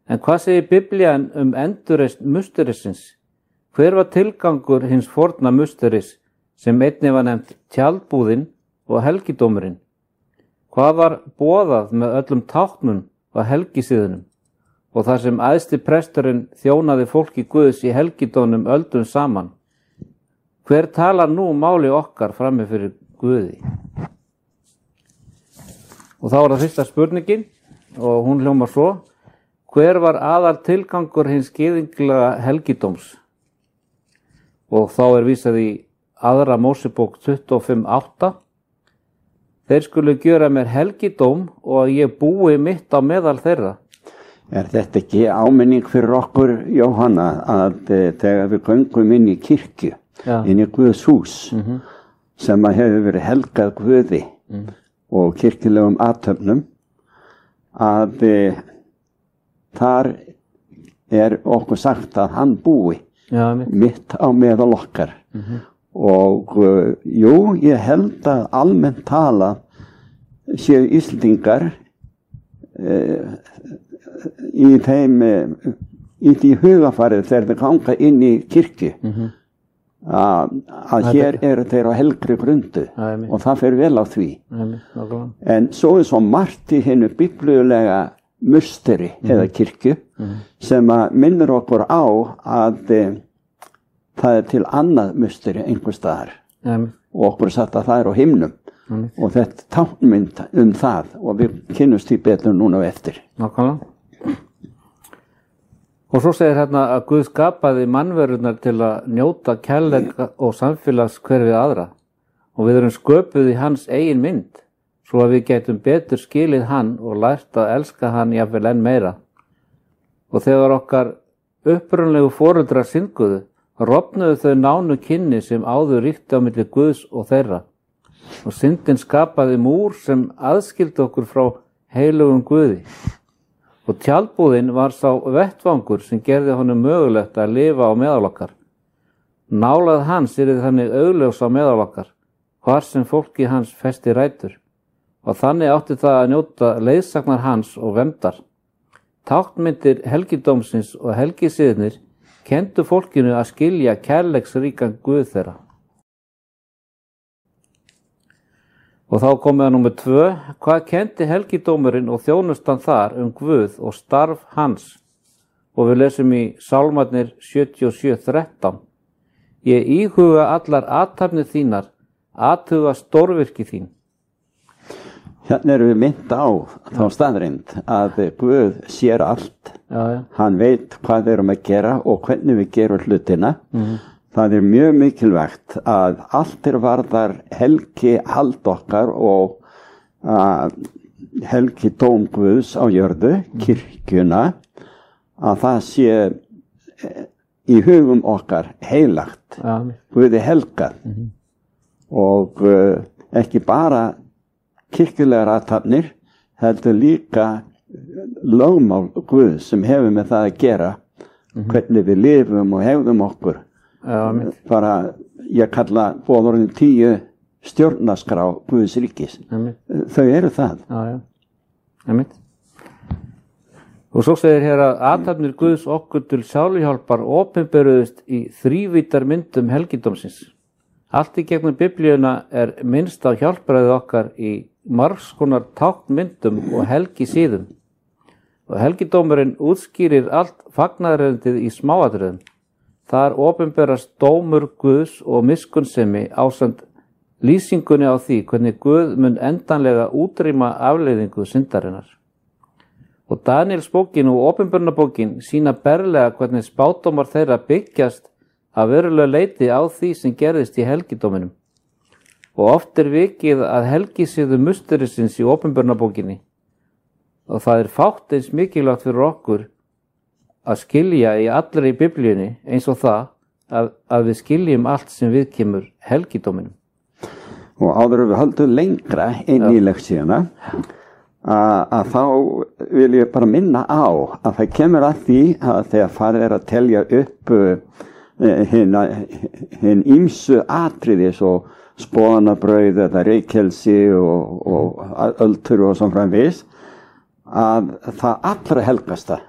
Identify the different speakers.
Speaker 1: En hvað segir Biblían endurreisn musterisins? Hver var tilgangur hins forna musteris sem einnig var nefnt tjaldbúðin og helgidómurinn? Hvað var boðað með öllum táknum og helgisíðunum? Og þar sem æðsti presturinn þjónaði fólki Guðs í helgidómnum öldum saman. Hver talar nú máli okkar frammi fyrir Guði? Og þá það fyrsta spurningin og hún hljómar svo: hver var aðal tilgangur hins gyðinglega helgidóms? Og þá vísað í 2. Mósebók 25:8. Þeir skulu gjöra mér helgidóm og ég búi mitt á meðal þeirra.
Speaker 2: Þetta ekki áminning fyrir okkur, Jóhanna, að þegar við göngum inn í kirkju, inn í Guðs hús, sem að hefur verið helgað Guði og kirkjulegum athöfnum, að þar okkur sagt að hann búi mitt á meðal okkar. Og jú, ég held að almennt tala séu Íslendingar í því hugafarið þegar þeir ganga inn í kirkju að hér eru þeir á helgri grundu og það fer vel á því. En svo svo margt í hinnu biblíulega musteri eða kirkju sem að minnir okkur á að það til annað musteri einhvers staðar og okkur sagt að það á himnum og þetta táknmynd það og við kynnumst því betur núna eftir.
Speaker 1: Nákvæmlega. Og svo segir hérna að Guð skapaði mannverurnar til að njóta kærleika og samfélags hver við aðra og við erum sköpuð í hans eigin mynd svo að við gætum betur skilið hann og lært að elska hann jafnvel enn meira. Og þegar okkar upprunalegu foreldrar synguðu, rofnuðu þau nánu kynni sem áður ríkti á milli Guðs og þeirra. Og syndin skapaði múr sem aðskildi okkur frá heilugum Guði. Og tjaldbúðin var sá vettvangur sem gerði honum mögulegt að lifa á meðal okkar. Nálægð hans yrði þannig augljós á meðal okkar, hvar sem fólki hans festi rætur. Og þannig átti það að njóta leiðsagnar hans og verndar. Táknmyndir helgidómsins og helgisiðnir kenndu fólkinu að skilja kærleiksríkan Guð þeirra. Og þá komið að númer 2. Hvað kenndi helgidómurinn og þjónustan þar Guð og starf hans? Og við lesum í Sálmarnir 77:13. Ég íhuga allar athafnir þínar, athuga stórvirki þín.
Speaker 2: Hérna erum við mynd á þá staðreind að Guð sér allt. Hann veit hvað við erum að gera og hvernig við gerum hlutina. Það mjög mikilvægt að allt varðar helgi hald okkar og helgi dóm Guðs á jörðu, kirkjuna, að það sé í hugum okkar heilagt. Guði helgað og ekki bara kirkjulegar athafnir, heldur líka lögmál Guð sem hefur með það að gera, hvernig við lifum og hefðum okkur. Bara, ég kalla boðorðin 10 stjórnarskrá Guðs ríkis. Þau eru það.
Speaker 1: Og svo segir hér að athafnir Guðs okkur til sáluhjálpar opinberuðust í þrívítar myndum helgidómsins. Allt í gegnum biblíuna minnst á hjálparæði okkar í margs konar táknmyndum og helgisíðum. Og helgidómurinn útskýrir allt fagnaðarerindið í smáatriðum. Þar opinberast dómur Guðs og miskunnsemi ásamt lýsingunni á því hvernig Guð mun endanlega útrýma afleiðingu syndarinnar. Og Daniels bókin og opinberunarbókin sýna berlega hvernig spádómar þeirra byggjast að verulega leyti á því sem gerðist í helgidóminum. Og oft vikið að helgisíðu musterisins í opinberunarbókinni. Og það fátt eins mikilvægt fyrir okkur að skilja í allri biblíunni eins og það að við skiljum allt sem viðkemur helgidóminum.
Speaker 2: Og áður við höldum lengra inn í lektíuna að þá vil ég bara minna á að það kemur að því að þegar farið að telja upp hinn ýmsu atriði svo spóðanabrauð eða reykelsi og öltur og svo framvegis að það allra helgasta